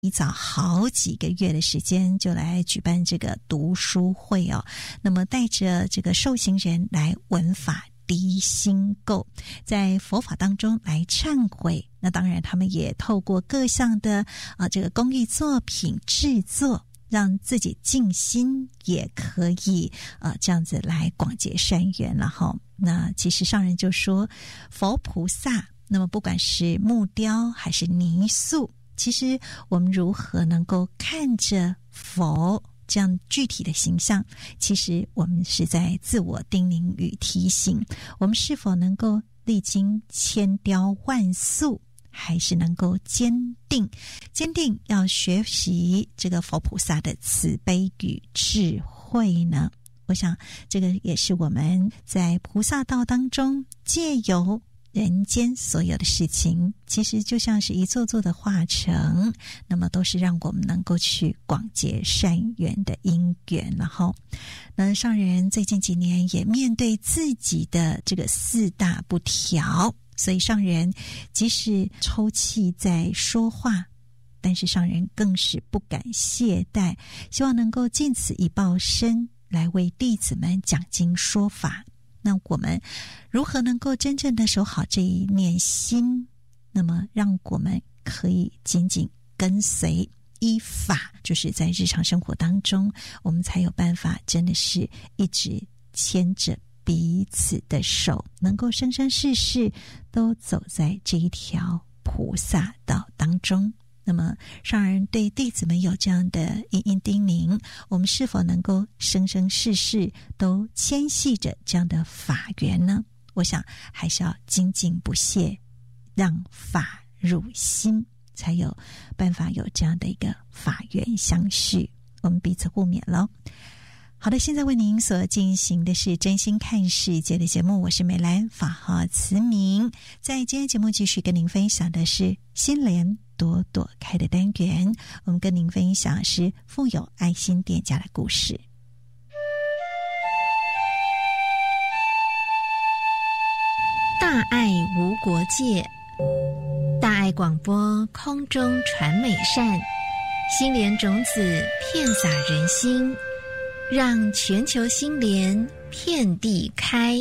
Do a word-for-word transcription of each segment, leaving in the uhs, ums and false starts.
提早好几个月的时间就来举办这个读书会哦，那么带着这个受刑人来闻法离心垢，在佛法当中来忏悔。那当然他们也透过各项的啊这个公益作品制作，让自己静心，也可以呃这样子来广结善缘了哈。那其实上人就说，佛菩萨那么不管是木雕还是泥塑，其实我们如何能够看着佛这样具体的形象，其实我们是在自我叮咛与提醒，我们是否能够历经千雕万塑，还是能够坚定坚定要学习这个佛菩萨的慈悲与智慧呢？我想这个也是我们在菩萨道当中，借由人间所有的事情，其实就像是一座座的化成，那么都是让我们能够去广结善缘的因缘。然后那上人最近几年也面对自己的这个四大不调，所以上人即使抽泣在说话，但是上人更是不敢懈怠，希望能够尽此一报身，来为弟子们讲经说法。那我们如何能够真正的守好这一念心，那么让我们可以紧紧跟随依法，就是在日常生活当中，我们才有办法真的是一直牵着彼此的手，能够生生世世都走在这一条菩萨道当中。那么上人对弟子们有这样的殷殷叮咛，我们是否能够生生世世都牵系着这样的法缘呢？我想还是要精进不懈，让法入心，才有办法有这样的一个法缘相续，我们彼此互勉咯。好的，现在为您所进行的是真心看世界的节目，我是美兰，法号慈明。在今天节目继续跟您分享的是心莲朵朵开的单元，我们跟您分享是富有爱心店家的故事。 大爱无国界，大爱广播空中传美善，心莲种子遍洒人心，让全球心莲遍地开。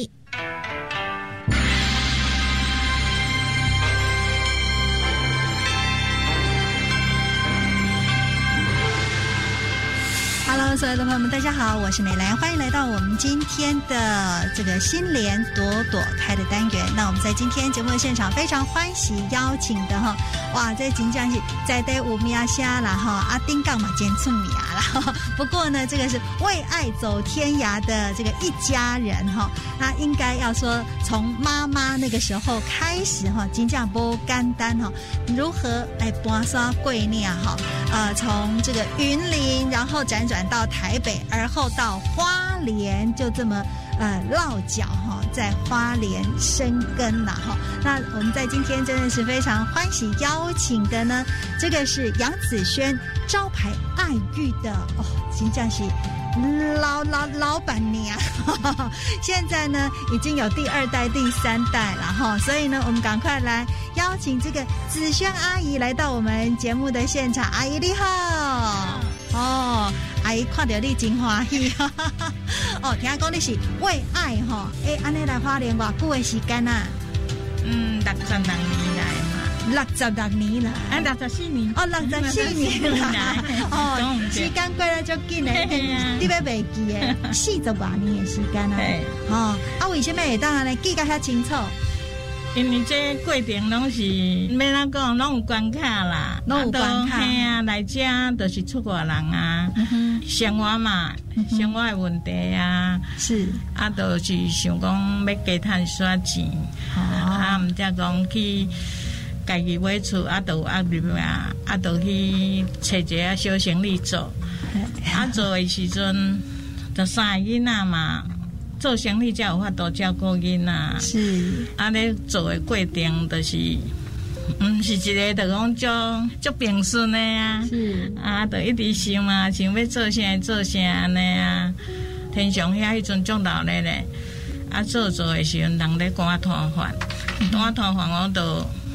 Hello， 所有的朋友们，大家好，我是美兰，欢迎来到我们今天的这个心莲朵朵开的单元。那我们在今天节目的现场非常欢喜邀请的哈，哇，这真正是在地有名下啦哈，阿丁杠嘛兼出名啦。不过呢，这个是为爱走天涯的这个一家人哈，那应该要说从妈妈那个时候开始哈，真正不简单哈，如何来搬沙贵念哈，呃，从这个云林，然后辗转到台北，而后到花莲，就这么呃落脚哈，在花莲生根啦哈。那我们在今天真的是非常欢喜邀请的呢，这个是杨子轩招牌爱玉的哦，真正是老老老板娘，现在呢已经有第二代、第三代了哈，所以呢，我们赶快来邀请这个子轩阿姨来到我们节目的现场。阿姨你好。哦，阿姨看到你真欢喜哦，听讲你是为爱哈，哎，安尼来花莲偌久的时间啊？ 嗯，六十六年来嘛， 六十六年啦， 啊，六十四年， 哦，六十四年啦，哦，时间过得足紧的，你要袂记的，四十多年的时间啊，哦，啊，为什么会当安尼记得遐清楚？ 因为这过程拢是要哪讲，拢有关卡啦， 拢有关卡。 嘿啊，来这都是出外人啊，嗯、生活嘛，嗯、生活的问题啊， 是啊，都是想讲要加赚些钱，哦、啊，唔则讲去家己买厝，啊，都有压力啊，啊，都去找一个小生意做，啊，做的时阵就三个囡仔嘛。做生意才有法度照顾囡仔， 是啊！咧做的过程就是，唔是一个就讲足足平顺的啊，是啊，就一直想啊，想要做啥做啥安尼啊。天上遐迄阵足闹热咧，啊做做的时阵人咧赶摊贩，赶摊贩我就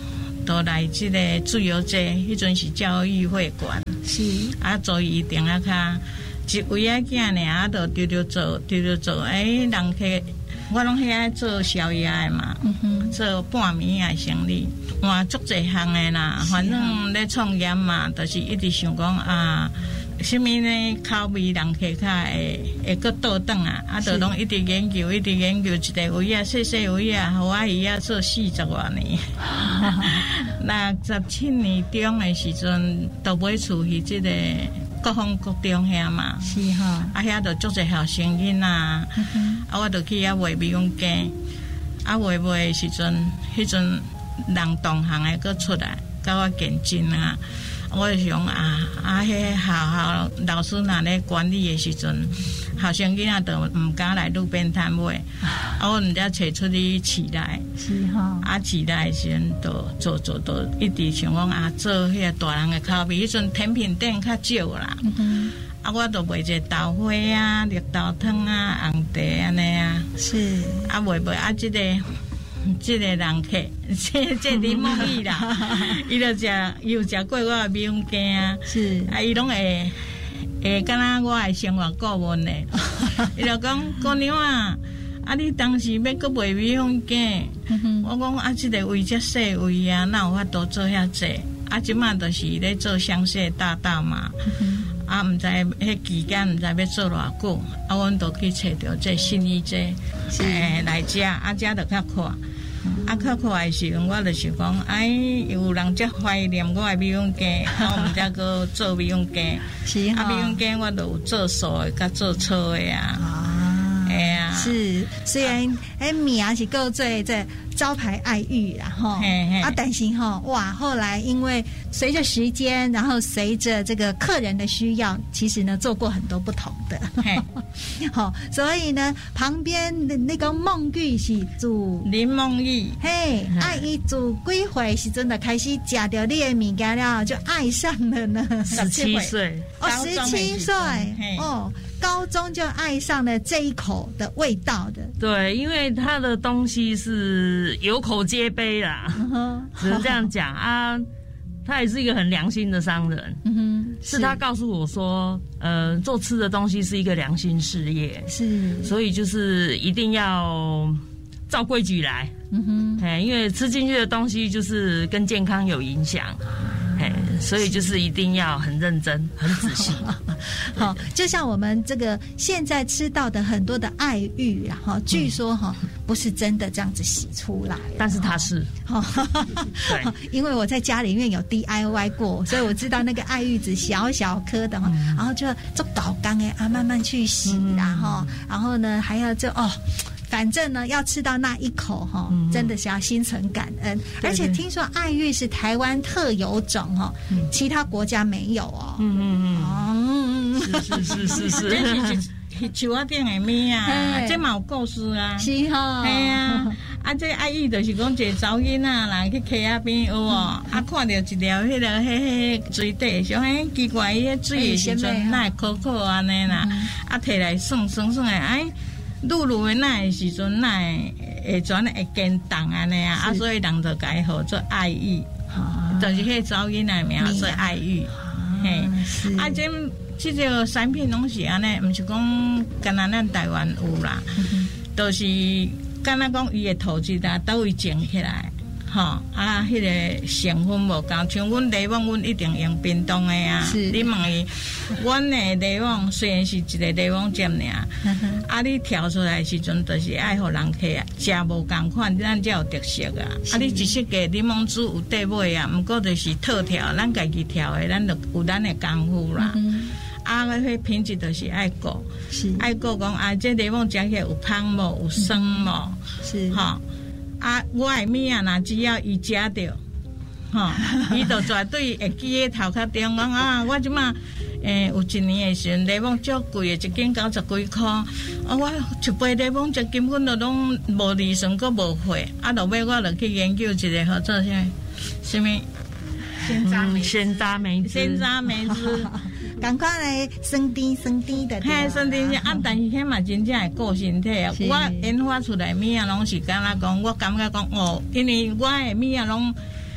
都来这个自由节，迄阵是教育会馆， 是啊，做一定啊，卡一位啊囝呢，啊，都丢丢做，丢丢做，哎，人客我拢遐做宵夜的嘛，嗯哼，做半暝啊生意，换足侪项的啦，反正咧创业嘛，就是一直想讲啊。什么呢？口味人客较会会搁倒转啊！啊，就拢一直研究，一直研究一个位啊，细细位啊，互我伊啊做四十多年。六十七年中的时阵，都买厝去即个国风国中遐嘛。 是哈。 啊，遐就足侪后生囡啊，啊，我就去遐卖美容家，啊，卖卖的时阵，迄阵人同行的搁出来，甲我竞争啊。我就想啊啊，迄学校老师若咧管理的时阵，学生囡仔都唔敢来路边摊卖，啊，我毋则找出去市内， 是哈， 啊，市内的时阵都做做都一直想讲啊，做迄个大人的口味，迄阵甜品店较少啦，嗯、啊，我都卖者豆花啊、绿豆汤啊、红茶安尼啊， 是， 啊，卖卖啊，即、这个。这个人客，这这林梦义啦，伊就食，伊有食过我的美容家啊， 是啊， 伊拢会会敢若我的生活顾问嘞，伊就讲姑娘啊，啊你当时要搁卖美容家，嗯、我讲啊，这个位遮细位啊，哪有法度做遐济？啊，即马就是咧做香榭大道嘛，嗯、啊，毋知迄期间毋知要做偌久，啊，阮都去找着这新义这，诶来食，啊食着较快。啊，较快的时阵，我就想讲，哎，有人遮怀念我的美容家，我毋则搁做美容家。 是哈。啊， 美容家我都有做素的，甲做粗的啊。啊，哎呀， 是，虽然哎名是够最这招牌爱玉啦哈，啊，但是哈哇，后来因为随着时间，然后随着这个客人的需要，其实呢做过很多不同的。好，所以呢，旁边的那个梦玉是做林梦玉， 嘿，爱伊做几回时阵的开始食到你的物件了，就爱上了呢。 十七岁， 哦，十七岁，哦，高中就爱上了这一口的味道的。 对，因为他的东西是有口皆碑啦，嗯、只能这样讲啊。他也是一个很良心的商人，嗯哼，是他告诉我说，呃，做吃的东西是一个良心事业， 是， 所以就是一定要照规矩来，嗯哼，哎，因为吃进去的东西就是跟健康有影响，哎，所以就是一定要很认真、很仔细。 好，就像我们这个现在吃到的很多的爱玉，然后据说哈、嗯、不是真的这样子洗出来， 但是它是， 对，因为我在家里面有 D I Y 过，所以我知道那个爱玉子小小颗的哈、嗯，然后就做搞缸哎啊，慢慢去洗，然后、嗯、然后呢还要就哦。反正呢，要吃到那一口哈、嗯，真的是要心存感恩。而且听说爱玉是台湾特有种哈、嗯，其他国家没有哦。嗯嗯嗯，是是是是是。 这是树仔顶的物啊，这嘛有故事啊。 是哈。 系啊，啊这爱玉就是讲一个查囡仔啦，去溪仔边有哦，啊看到一条迄个迄迄水底，想嘿奇怪，伊迄水的时阵哪会可可安尼啦？啊摕来涮涮涮的，哎。愈愈的那的时阵，那会转会坚冻安尼啊，啊，所以人就改号做爱玉，啊、就是迄查囡仔名做爱玉，啊嘿，啊，这这个产品拢是安尼，毋是讲干那咱台湾有啦，嗯、都是干那讲伊的土质啦，倒位种起来。吼、哦、啊，迄、那个成分无共，像阮柠檬，阮一定用冰冻的啊。你问伊，阮的柠檬虽然是一个柠檬汁尔，啊，你调出来的时阵，就是爱互人客啊，食无共款，咱才有特色啊。啊，你一式个柠檬汁有底尾啊，毋过就是特调，咱家己调的，咱就有咱的功夫啦。嗯、啊，迄品质就是爱顾，爱顾讲啊，这柠檬食起来有香无，有酸无，是吼。啊，我的物啊，若只要伊食着，吼，伊就绝对会记喺头壳中讲啊，我即马诶有一年的时阵，柠檬足贵的，一斤九十几箍，啊，我一杯柠檬汁根本就拢无利润，阁无货，啊，落尾我就去研究一个合作啥，什么鲜榨梅， 鲜榨梅子， 鲜榨梅子。 赶快来酸甜酸甜的， 嘿，酸甜是啊，但是迄嘛真正会顾身体啊。我研发出来物啊，拢是敢若讲，我感觉讲哦，因为我的物啊拢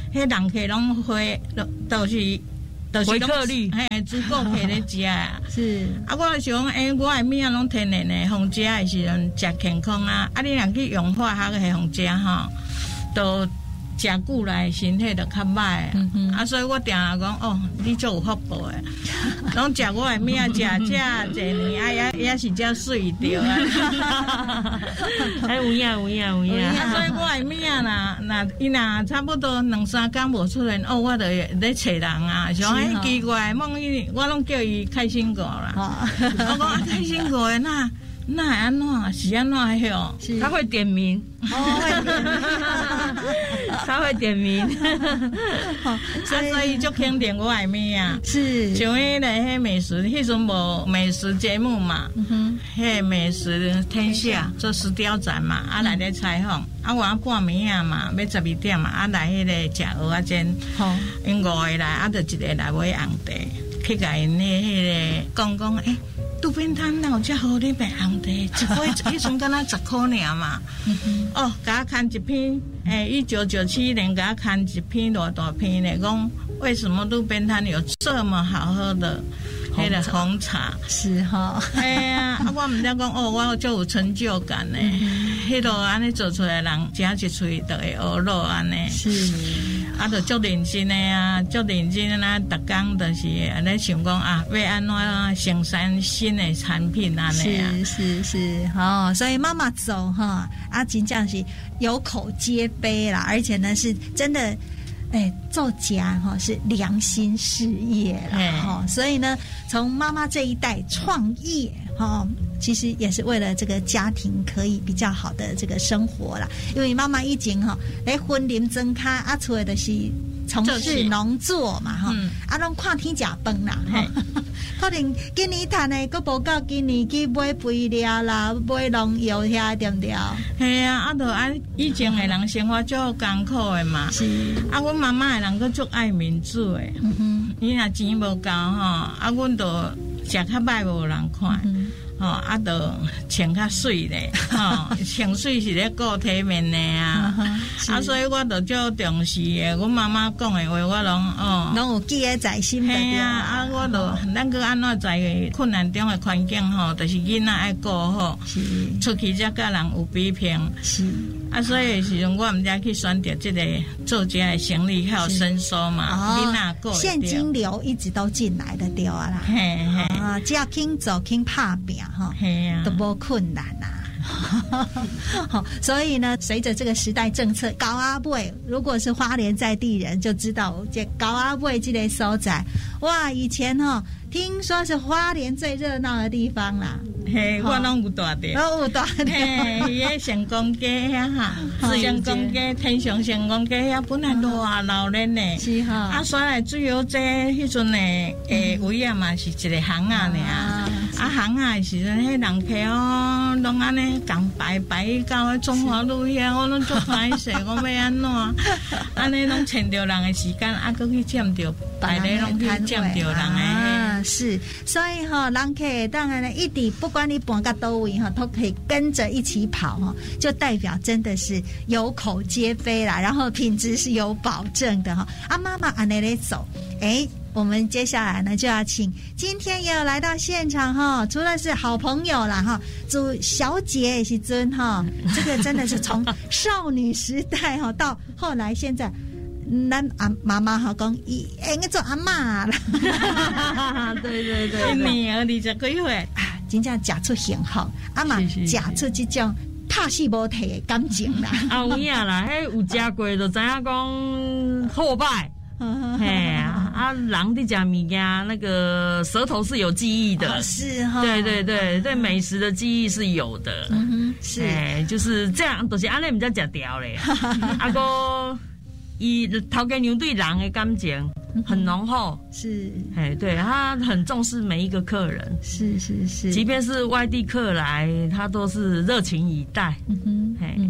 迄人客拢会都是。 回客率， 嘿，足够客咧食啊。 是啊，我想讲，诶，我的物啊拢天然的，互食的时阵食健康啊。啊，你若去用化学的互食吼，都食久来身体就较歹。嗯、啊，所以我定定讲，哦，你足有福报的，拢食我的物啊，食食一年，啊也也是遮水着啊。 哎，有影有影有影。 啊，所以我的物啊，若若伊若差不多两三工无出现，哦，我就咧找人啊，想哎奇怪，梦伊我拢叫伊开心果啦。我讲啊，开心果的那那会安怎？是安怎迄是他会点名。 哦，会点名， 他会点名， 啊，所以就肯定我的物啊。是，像迄个迄美食，迄阵无美食节目嘛，嗯迄美食天下做石雕展嘛，啊来咧采访，啊我半暝啊嘛，要十二点嘛，啊来迄个食蚵仔煎，好，因五个来，啊就一个来买红茶，去甲因迄迄个讲讲，诶。路边摊哪有遮好你卖红茶，一杯迄阵敢若十块尔嘛。哦，给他看一篇，诶，一九九七年给他看一篇偌大篇的，讲为什么路边摊有这么好喝的迄个红茶？ 是哈， 哎呀，啊，我毋知讲哦，我就有成就感呢。迄落安尼做出来人食一喙就会学落安尼。是。啊，就足认真的啊，足认真啊，逐工就是咧想讲啊，要安怎生产新的产品安尼啊。 是是是，哦，所以妈妈走哈，啊，真正是有口皆碑啦，而且呢是真的。哎，做家哈是良心事业啦哈，所以呢，从妈妈这一代创业哈，其实也是为了这个家庭可以比较好的这个生活啦。因为妈妈以前哈，来婚龄增卡啊，出来的是从事农作嘛哈，啊，拢看天食饭啦哈。可能今年赚的佫无够今年去买肥料啦，买农药遐对不对？ 系啊，啊，就按以前的人生活足艰苦的嘛。是啊，阮妈妈的人佫足爱民主的。嗯哼，伊若钱无够吼，啊，阮就食较歹无人看。嗯吼、哦，啊，就穿较水咧，吼、哦，穿水是咧顾体面的啊，啊，所以我就足重视的。阮妈妈讲的话，我拢哦， 拢有记在在心的。 嘿啊，啊，我就咱个安怎在困难中的环境吼，就是囡仔爱顾好，出去才甲人有比拼。是啊，所以时阵我毋才去选择这个做这个生意，还有伸缩嘛，囡仔顾现金流一直都进来的对啊啦，嘿嘿啊，只要肯做肯拍拼。哈，都不困难呐、啊。所以呢，随着这个时代政策，高阿尾，如果是花莲在地人就知道，这高阿尾这类所在，哇，以前哈、哦，听说是花莲最热闹的地方啦。 嘿，我拢有大的， 我有大的。 嘿，迄成功街遐哈，成功街天上成功街遐本来偌闹热呢。是哈。啊，所来最后这迄阵的诶位啊嘛，是一个巷仔尔。啊，巷仔时阵，迄人客哦，拢安尼共排排到中华路遐，我拢足歹势，我要安怎？安尼拢牵着人的时间，啊，搁去占着排咧，拢去占着人的。 啊，是，所以哈、哦，人客当然呢，一直不管你搬到多位哈，都可以跟着一起跑哈，就代表真的是有口皆碑啦，然后品质是有保证的哈。啊，妈妈安尼咧走，哎。我们接下来呢就要请今天也有来到现场哈，除了是好朋友啦哈，主小姐是尊哈，这个真的是从少女时代哈到后来现在，咱阿妈妈哈讲伊应该做阿嬷啦， 对对对， 女儿二十几岁啊，真正嫁出幸福，阿嬷嫁出这种拍死无体的感情啦， 啊有影啦，迄有食过就知影讲好歹。嘿啊，啊，人伫食物件，那个舌头是有记忆的， 哦、是哈、哦， 对对对对，美食的记忆是有的，嗯哼，是，哎，就是这样，就是安尼唔才食掉咧，啊个，伊头家娘对人的感情很浓厚，是，哎，对他很重视每一个客人，是是是，即便是外地客来，他都是热情以待，嗯哼，嘿。嗯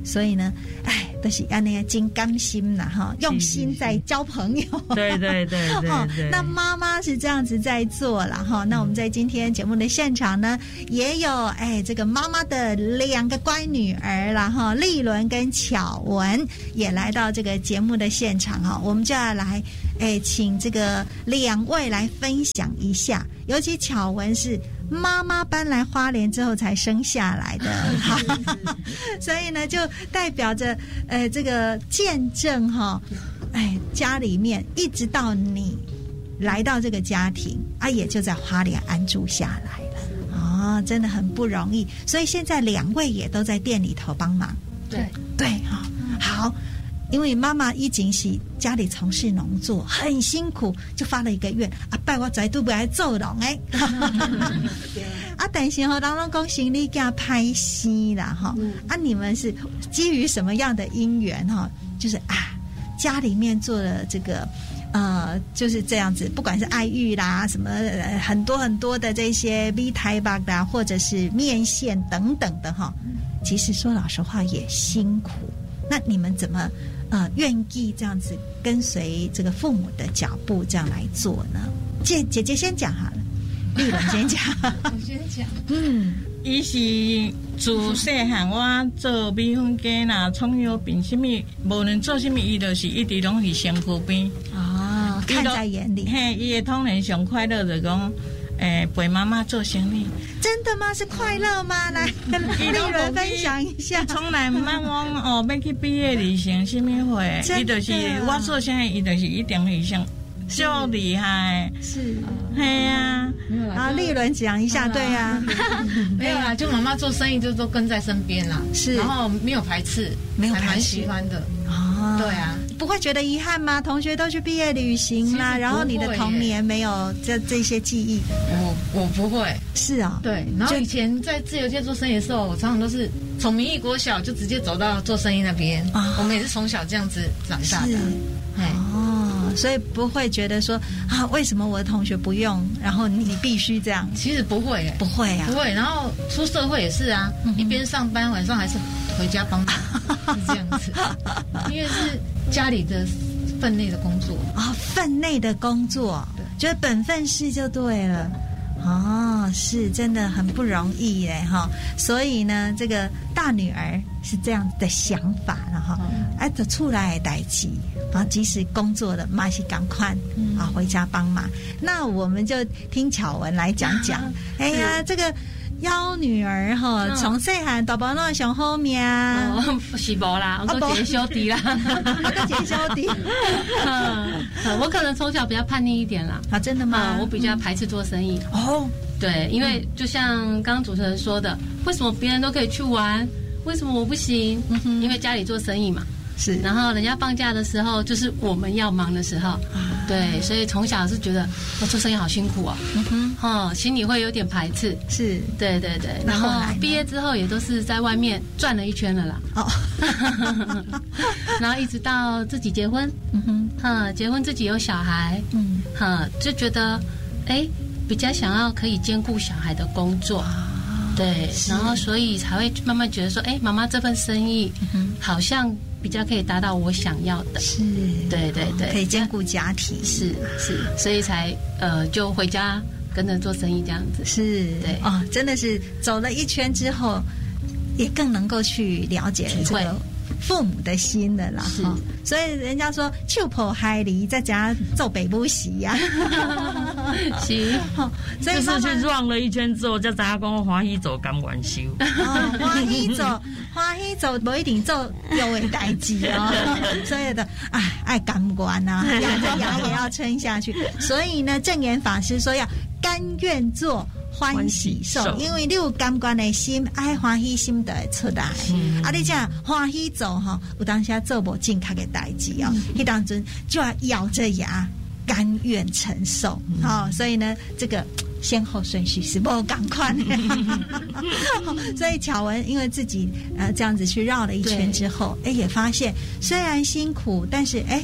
所以呢，哎，都是按那个真甘心啦哈，用心在交朋友。 对对对对对。 那妈妈是这样子在做啦哈。那我们在今天节目的现场呢，也有哎这个妈妈的两个乖女儿啦哈，丽伦跟巧文也来到这个节目的现场哈。我们就要来哎请这个两位来分享一下，尤其巧文是妈妈搬来花莲之后才生下来的，所以呢，就代表着呃这个见证哈，哎，家里面一直到你来到这个家庭啊，也就在花莲安住下来了啊、哦，真的很不容易。所以现在两位也都在店里头帮忙， 对对哈、哦，好。因为妈妈以前是家里从事农作，很辛苦，就发了一个愿啊，拜我在都不来做农哎，啊，但是吼，人拢讲行李架拍戏啦哈，啊，你们是基于什么样的因缘哈？就是啊，家里面做了这个呃，就是这样子，不管是爱玉啦，什么、呃、很多很多的这些米苔吧啦，或者是面线等等的哈，其实说老实话也辛苦。那你们怎么呃愿意这样子跟随这个父母的脚步这样来做呢？姐姐姐先讲好了，丽伦先讲。 我先讲。 嗯， 伊是自细汉我做米粉羹啦、葱油饼什么，无论做什么，伊就是一直拢是身躯边。 哦，看在眼里。 嘿，伊通常上快乐就讲，诶、欸，陪妈妈做生意。 真的吗？是快乐吗？来跟丽伦分享一下。 从来唔捌讲哦，要去毕业旅行什么会，伊就是我做生意，伊就是一定会上就厉害。 是， 嘿啊， 啊，丽伦讲一下，对啊， 没有啦，就妈妈做生意就都跟在身边啦， 是， 然后没有排斥， 没有排斥， 还蛮喜欢的。 哦， 对啊， 不会觉得遗憾吗？同学都去毕业旅行啦，然后你的童年没有这这些记忆。 我我不会， 是啊、哦， 对。然后以前在自由街做生意的时候，我常常都是从民艺国小就直接走到做生意那边。啊、我们也是从小这样子长大的。 哦，所以不会觉得说啊，为什么我的同学不用，然后你必须这样？ 其实不会、欸， 不会啊， 不会。然后出社会也是啊，嗯、一边上班晚上还是回家帮忙，是这样子。因为是家里的分内的工作啊、哦，分内的工作，觉得本分事就对了。哦，是真的很不容易耶哈，所以呢，这个大女儿是这样的想法了哈，哎，就出来代志啊，即使工作了，马是赶快啊回家帮忙。那我们就听巧文来讲讲，哎呀，这个。幺女儿哈，从细汉大宝那上好命， 哦，是无啦，我个姐兄弟啦， 我个姐兄弟。 嗯，我可能从小比较叛逆一点啦。 啊，真的吗？ 嗯、我比较排斥做生意。 哦， 对，因为就像刚刚主持人说的，为什么别人都可以去玩，为什么我不行？嗯、因为家里做生意嘛。 是， 然后人家放假的时候，就是我们要忙的时候，啊、对，所以从小是觉得我做生意好辛苦哦，嗯哼，哦，心里会有点排斥， 是， 对对对，然后毕业之后也都是在外面转了一圈了啦，哦，然后一直到自己结婚，嗯哼，嗯，结婚自己有小孩，嗯，哈，就觉得，哎，比较想要可以兼顾小孩的工作。对，然后所以才会慢慢觉得说，哎，妈妈这份生意好像比较可以达到我想要的， 是， 对对对， 可以兼顾家庭， 是是，所以才呃就回家跟着做生意这样子， 是，对哦，真的是走了一圈之后，也更能够去了解这个父母的心的啦，哈，所以人家说手抱海梨在家做北部席呀， 是， 所以就是去 run 了一圈之后，才知影讲欢喜做甘愿收， 欢喜做欢喜做不一定做有的代志哦，所以的哎爱甘愿呐，咬着牙也要撑下去。所以呢，正言法师说要甘愿做。欢喜受，因为你有甘愿的心，爱欢喜心就会出来。啊，你这样欢喜做哈，有当下做无正确的代志哦，迄当中就要咬着牙，甘愿承受。好、哦，所以呢，这个先后顺序是不赶快的。所以巧文因为自己呃这样子去绕了一圈之后，哎，也发现虽然辛苦，但是哎。真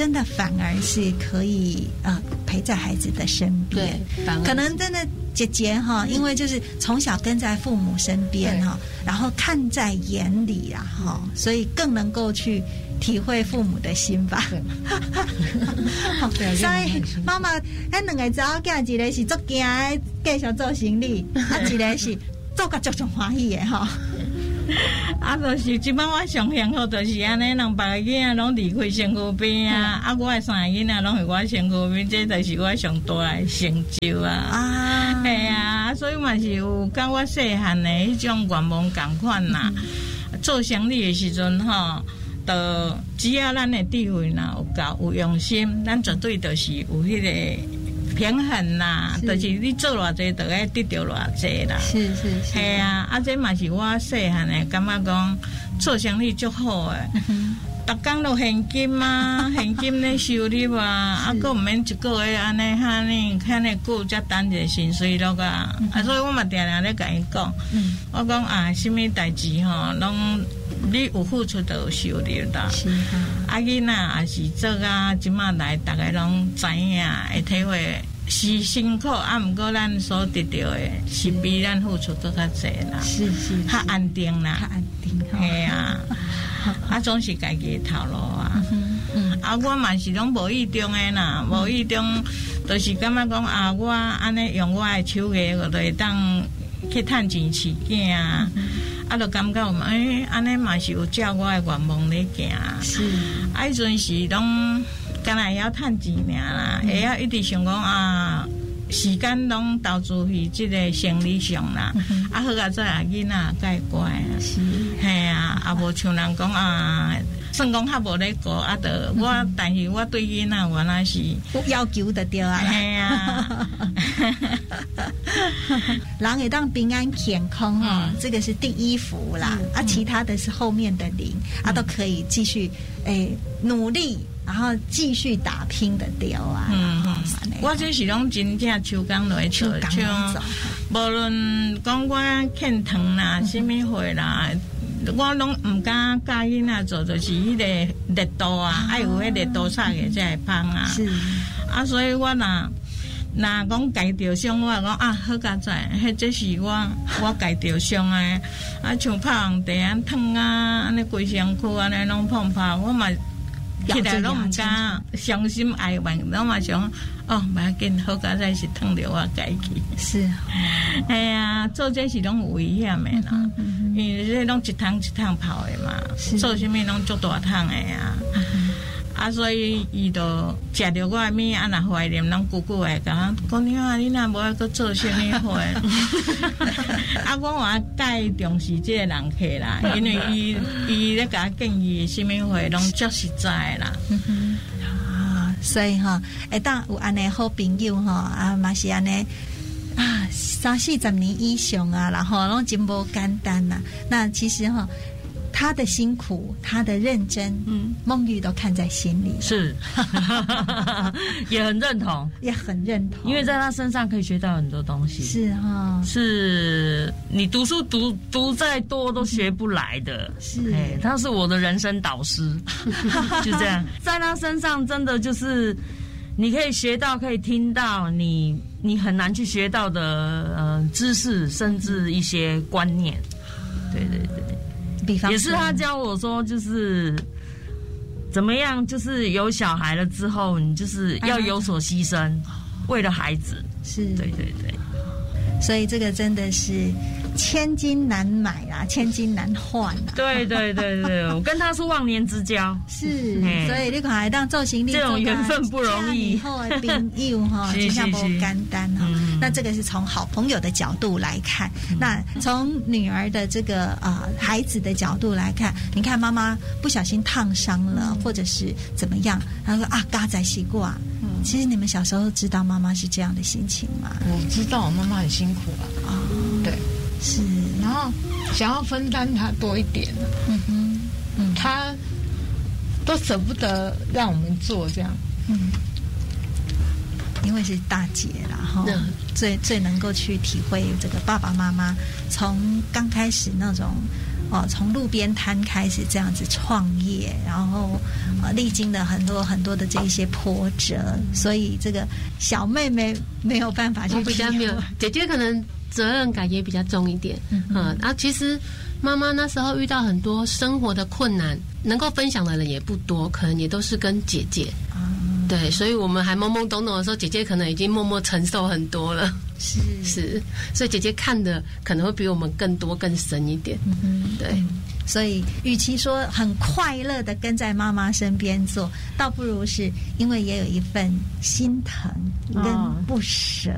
真的反而是可以呃陪在孩子的身边。 对， 可能真的姐姐哈，因为就是从小跟在父母身边哈，然后看在眼里啊哈，所以更能够去体会父母的心吧。所以妈妈，咱两个查某囝，一个是做惊的，继续做生理，啊，一个是做甲足足欢喜的哈。 啊，就是即摆我上幸福，就是安尼，人别个囡仔拢离开身躯边啊，啊，我的三个囡仔拢是我身躯边，这就是我上大的成就啊！啊，系啊，所以嘛是有甲我细汉的迄种愿望共款啦。做生理的时阵吼，就只要咱的智慧啦有够有用心，咱绝对就是有迄个平衡啦，就是你做偌济，就该得到偌济啦。 是是是， 系啊，啊，这嘛是我细汉的感觉讲做生意足好诶。逐工都现金啊，现金咧收入啊，啊，佫毋免一个月安尼哈呢，遐尼久才等一个薪水落啊。啊，所以我嘛定定咧甲伊讲，我讲啊，什么代志吼，拢你有付出就有收入啦。是啊，啊，囡仔也是做啊，即马来逐个拢知影，会体会。是辛苦啊，毋过咱所得到的是比咱付出更较济啦，是是，较安定啦，较安定，系啊，啊总是家己的头路啊，嗯，啊我嘛是拢无意中的啦，无意中，就是感觉讲啊，我安尼用我的手艺，我就会当去趁钱饲囝啊，啊，就感觉诶，安尼嘛是有照我的愿望咧行，是，啊，迄阵是拢。干那会晓趁钱尔啦，会晓一直想讲啊，时间拢投资去即个生理上啦，啊好啊再啊囡仔介乖啊，系啊，啊无像人讲啊，算讲较无咧顾啊，着我，但是我对囡仔原来是有要求的对啊， 系啊， 人会当平安健康哈，这个是第一福啦，啊其他的是后面的零啊，都可以继续诶努力。然后继续打拼的掉啊！嗯嗯， 我这是拢真正手工来做，像无论讲我欠糖啦、什么货啦，我拢唔敢教囡仔做，就是迄个热度啊，爱有迄热度差嘅才会芳啊。是啊，所以我若若讲家着伤，我讲啊好佳哉，迄这是我我家着伤诶。啊，像拍红茶啊、汤啊，安尼规身躯安尼拢碰拍，我嘛。起来拢唔敢伤心哀怨，拢嘛想哦，唔要紧，好佳哉是烫着我家己。是，哎呀，做这是拢有危险的啦，嗯嗯嗯、因为这拢一桶一桶泡的嘛，做什么拢足大桶的啊。嗯、啊，所以伊就食着我的物，啊，若怀念，拢久久的讲，姑娘啊，你若无爱搁做什么货？啊，我话介重视这个人客啦，因为伊伊咧甲我建议什么货，拢足实在啦。嗯啊，所以哈，会当有安尼好朋友哈，啊，嘛是安尼啊，三四十年以上啊，然后拢真无简单呐。那其实哈。他的辛苦，他的认真，嗯，孟玉都看在心里， 是，也很认同， 也很认同， 因为在他身上可以学到很多东西， 是哈、哦， 是你读书读读再多都学不来的，是，哎，他是我的人生导师，就这样，在他身上真的就是你可以学到，可以听到你你很难去学到的呃知识，甚至一些观念，对对对。比方也是他教我说，就是怎么样，就是有小孩了之后，你就是要有所牺牲，哎、为了孩子。是，对对对。 所以这个真的是千金难买啦，千金难换啦。 对对对对，我跟他是忘年之交。 是，所以你看，当造型力这种缘分不容易。 以后的朋友哈，就像不简单哈。那这个是从好朋友的角度来看，嗯、那从女儿的这个啊、呃、孩子的角度来看，你看妈妈不小心烫伤了，嗯、或者是怎么样，然后说啊嘎仔西瓜。嗯，其实你们小时候知道妈妈是这样的心情吗？ 我知道，我妈妈很辛苦啊。啊、哦，对。是，然后想要分担他多一点，嗯哼，嗯，他都舍不得让我们做这样，嗯， 因为是大姐啦，哈、嗯，最最能够去体会这个爸爸妈妈从刚开始那种哦，从路边摊开始这样子创业，然后呃历经了很多很多的这一些波折，所以这个小妹妹没有办法去。 我比较没有，姐姐可能责任感也比较重一点。嗯，嗯啊，其实妈妈那时候遇到很多生活的困难，能够分享的人也不多，可能也都是跟姐姐。嗯，对，所以我们还懵懵懂懂的时候，姐姐可能已经默默承受很多了。 是是，所以姐姐看的可能会比我们更多更深一点。嗯哼，对。嗯， 所以与其说很快乐的跟在妈妈身边做，倒不如是因为也有一份心疼跟不舍。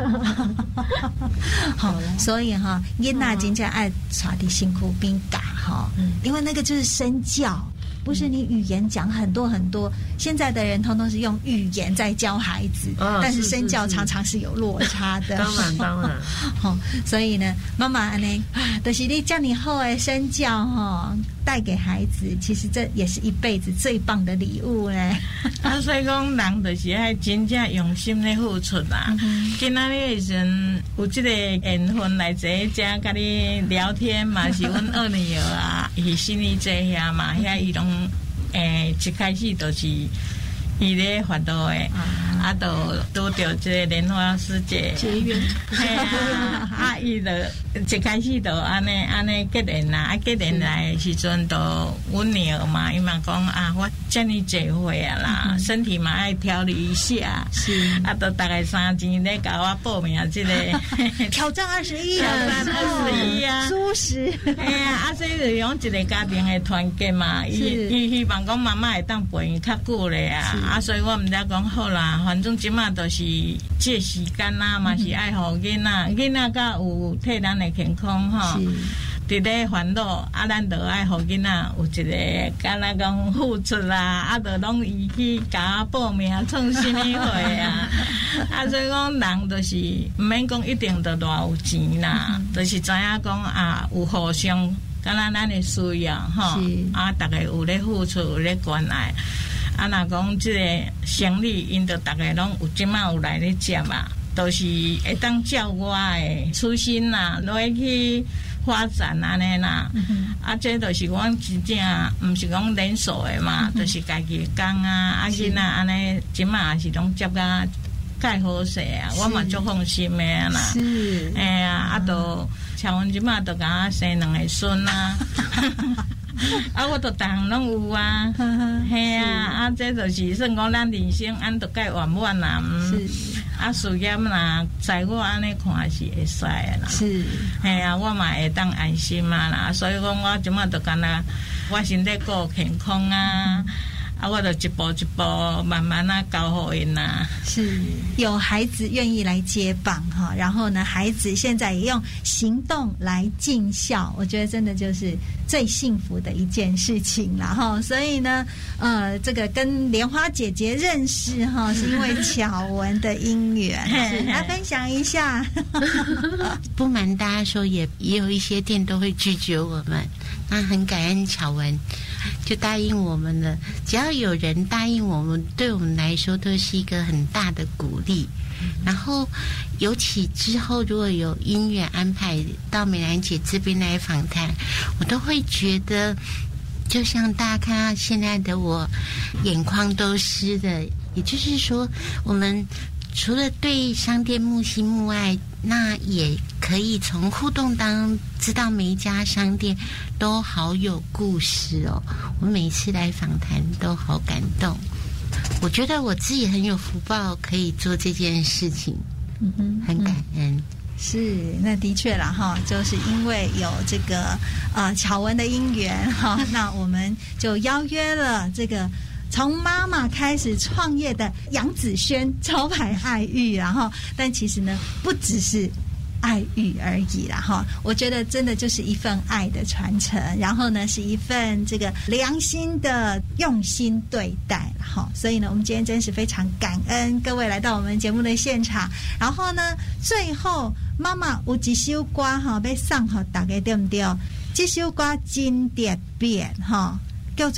好、哦，所以哈，囡仔真正爱带在身躯边教哈，因为那个就是身教。不是你语言讲很多很多，现在的人通通是用语言在教孩子，哦、但是身教常常是有落差的。 当然当然， 哦，所以呢，妈妈呢，啊，就是你叫你好的身教哈，带给孩子，其实这也是一辈子最棒的礼物呢。 啊，所以讲人就是爱真正用心的付出啦。今仔日时阵有这个缘分来坐这跟你聊天嘛，是阮二女儿啊，伊心里这遐嘛，遐伊拢。诶，一开始就是伊咧烦恼诶，啊，都拄着这个莲花师姐结缘， 系啊，啊，伊就一开始就安尼安尼结缘啦，啊，结缘来的时阵，都阮女儿嘛，伊嘛讲啊，我遮尔济岁啊啦，嗯、身体嘛爱调理一下， 是， 啊，都大概三钱咧甲我报名这个挑战二十一， 挑战二十一啊， 舒适， 哎呀，啊，所以就用一个家庭的团结嘛，伊伊希望讲妈妈会当陪伊较久咧啊。啊，所以我毋知讲好啦，反正即马都是这时间啦，嘛是爱互囡仔，囡仔甲有替咱的健康吼。伫咧烦恼，啊，咱就爱互囡仔有一个敢若讲付出啦，啊，就拢伊去甲我报名创什么会啊？啊，所以讲人就是毋免讲一定就偌有钱啦，就是知影讲啊，有互相敢若咱的需要吼，啊，逐个有咧付出，有咧关爱。啊，若讲即个生理，因着逐个拢有即马有来咧接嘛，都、就是会当照我的初心啦，落去发展安尼啦。嗯、啊，这都是阮真正，毋是讲连锁的嘛，嗯、就是家己工啊，啊囡仔安尼，即马也是拢接甲介好势啊，我嘛足放心的啦。 是， 哎呀，啊，都像阮即马都甲我生两个孙啊。啊，我都逐项拢有啊，嘿啊，啊，这就是算讲咱人生安得介圆满啦。是，啊，事业啦，在我安尼看是会使的啦。 是， 嘿啊，我嘛会当安心啊啦。所以讲，我即马就干那，我身体顾健康啊。啊，我就一步一步慢慢啊教好因呐。 是有孩子愿意来接棒哈，然后呢，孩子现在也用行动来尽孝，我觉得真的就是最幸福的一件事情了哈。所以呢，呃，这个跟莲花姐姐认识哈，是因为巧文的姻缘，来分享一下。 不瞒大家说，也也有一些店都会拒绝我们，那很感恩巧文就答应我们了。只要有人答应我们，对我们来说都是一个很大的鼓励。然后尤其之后如果有因缘安排到美兰姐这边来访谈，我都会觉得就像大家看到现在的我眼眶都湿的，也就是说我们除了对商店目心目爱，那也可以从互动当中知道每一家商店都好有故事哦。我每次来访谈都好感动，我觉得我自己很有福报可以做这件事情，嗯哼，很感恩。 是，那的确啦哈，就是因为有这个呃巧文的姻缘哈，那我们就邀约了这个从妈妈开始创业的杨子轩招牌爱玉，然后但其实呢不只是爱玉而已啦哈，我觉得真的就是一份爱的传承，然后呢是一份这个良心的用心对待哈，所以呢我们今天真是非常感恩各位来到我们节目的现场，然后呢最后妈妈有一首歌哈要送给大家对不对？这首歌真特别哈，叫做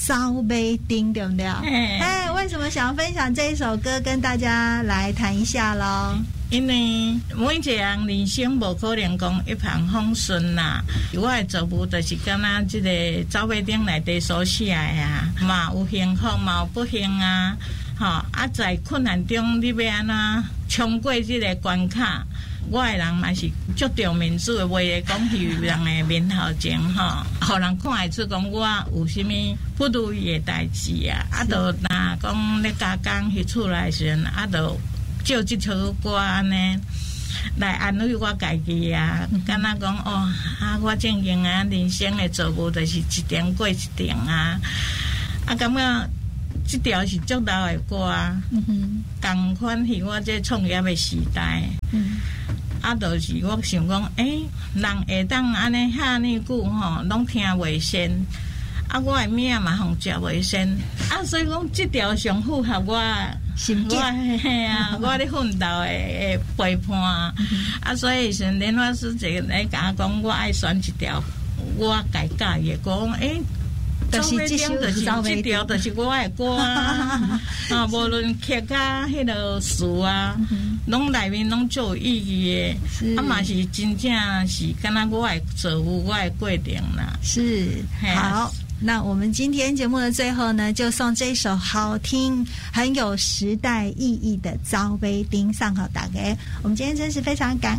招杯丁，对不对？哎，为什么想分享这一首歌跟大家来谈一下咯？ 因为每一个人人生无可能讲一帆风顺啦，我的作物就是敢若即个招杯丁内底所写的啊，嘛有幸福嘛有不幸啊，吼、哦、啊在困难中你要安怎冲过即个关卡？我的人嘛是足重民主的，为了讲希人的面头前吼，互人看会出讲我有啥物不如意的代志啊，啊，就若讲咧加工迄厝内时阵，啊，就借即首歌安尼来安慰我家己啊，敢若讲哦，啊，我正经啊，人生的作物就是一点过一点啊，啊，感觉即条是足老的歌啊，同款是我这创业的时代。嗯啊，就是我想讲，诶、欸，人会当安尼遐尼久吼，拢听袂先，啊，我的命嘛互食袂先，啊，所以讲即条上符合我心境，嘿啊，我咧奋斗的的陪伴，啊，所以是连我师姐来甲我讲，我爱选一条我家己的歌，诶、欸。 就是这首就是这条，就是我的歌啊！啊，无论曲啊，迄个词啊，拢内面拢足有意义的。啊，嘛是真正是敢若我的作物，我的过程啦。 是好。那我们今天节目的最后呢，就送这首好听、很有时代意义的《招杯丁》上好大家。我们今天真是非常感